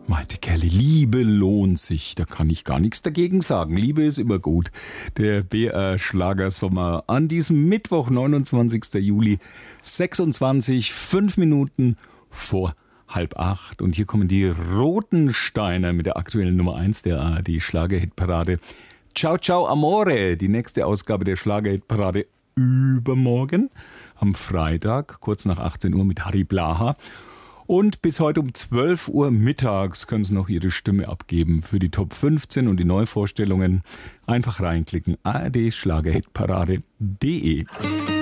Meinte Kelly, Liebe lohnt sich, da kann ich gar nichts dagegen sagen. Liebe ist immer gut. Der BR Schlagersommer an diesem Mittwoch, 29. Juli, 26, 5 Minuten vor 7:30. Und hier kommen die Rotensteiner mit der aktuellen Nummer 1 der ARD Schlagerhitparade. Ciao, ciao, amore. Die nächste Ausgabe der Schlagerhitparade übermorgen, am Freitag, kurz nach 18 Uhr mit Harry Blaha. Und bis heute um 12 Uhr mittags können Sie noch Ihre Stimme abgeben für die Top 15 und die Neuvorstellungen. Einfach reinklicken, ardschlagerhitparade.de.